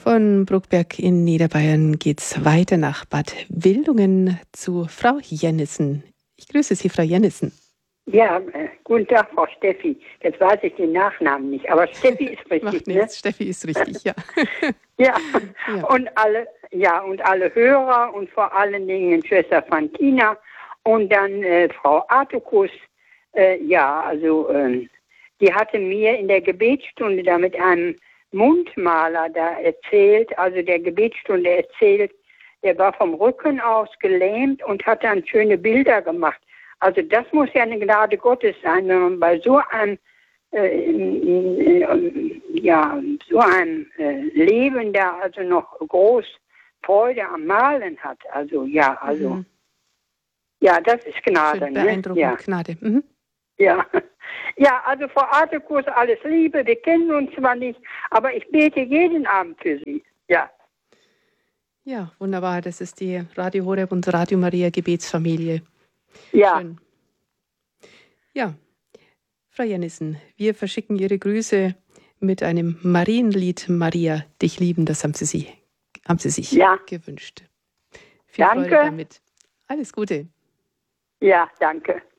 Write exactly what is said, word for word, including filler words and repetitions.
Von Bruckberg in Niederbayern geht's weiter nach Bad Wildungen zu Frau Jennissen. Ich grüße Sie, Frau Jennissen. Ja, äh, guten Tag, Frau Steffi. Jetzt weiß ich den Nachnamen nicht, aber Steffi ist richtig, Macht ne? nichts, Steffi ist richtig, ja. ja. ja, und alle, ja, und alle Hörer und vor allen Dingen Schwester Fantina und dann äh, Frau Artukus. Äh, ja, also äh, die hatte mir in der Gebetsstunde da mit einem Mundmaler da erzählt, also der Gebetsstunde erzählt, der war vom Rücken aus gelähmt und hat dann schöne Bilder gemacht. Also das muss ja eine Gnade Gottes sein, wenn man bei so einem äh, äh, ja, so einem äh, Leben da also noch groß Freude am Malen hat. Also ja, also mhm. ja, das ist Gnade. Schön, beeindruckend, ne? Ja. Gnade. Mhm. Ja. ja, also Frau Artukus, alles Liebe, wir kennen uns zwar nicht, aber ich bete jeden Abend für Sie. Ja. Ja, wunderbar, das ist die Radio Horeb und Radio Maria Gebetsfamilie. Ja. Schön. Ja, Frau Jennissen, wir verschicken Ihre Grüße mit einem Marienlied, Maria, dich lieben, das haben Sie, sich, haben Sie sich ja. gewünscht. Viel danke. Freude damit. Alles Gute. Ja, danke.